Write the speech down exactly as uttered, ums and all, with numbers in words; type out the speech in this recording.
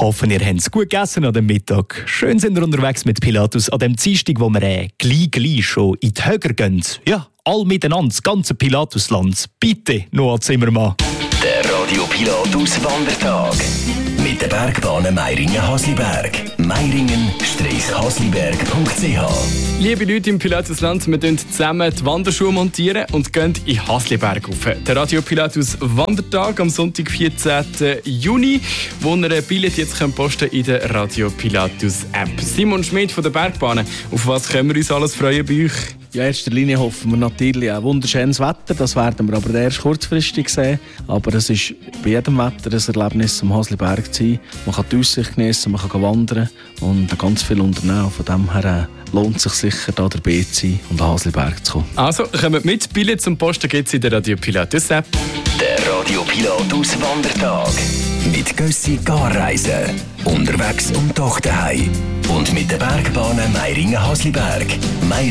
Hoffen, ihr habt es gut gegessen an dem Mittag. Schön sind wir unterwegs mit Pilatus an dem Dienstag, wo wir äh, gleich, gleich schon in die Höhe gehen. Ja, all miteinander, das ganze Pilatusland. Bitte, Noah Zimmermann. Der Radio Pilatus Wandertag. Mit der Bergbahnen Meiringen-Hasliberg. Meiringen-hasliberg punkt c h. Liebe Leute im Pilatusland, wir montieren zusammen die Wanderschuhe montieren und gehen in Hasliberg rauf. Der Radio Pilatus Wandertag am Sonntag, vierzehnten Juni, wo ihr ein Billett jetzt posten könnt in der Radio Pilatus App. Simon Schmidt von der Bergbahnen, auf was können wir uns alles freuen bei euch? Ja, in erster Linie hoffen wir natürlich ein wunderschönes Wetter. Das werden wir aber erst kurzfristig sehen. Aber es ist bei jedem Wetter ein Erlebnis, am Hasliberg zu sein. Man kann die Aussicht geniessen, man kann wandern und ganz viel unternehmen. Von dem her lohnt es sich sicher, da dabei zu sein und an Hasliberg zu kommen. Also, kommt mit. Billett zum Posten gibt es in der Radio Pilatus App. Der Radio Pilatus Wandertag. Mit Gössi Garreisen. Unterwegs und doch daheim. Und mit den Bergbahnen Meiringen-Hasliberg. Meiringen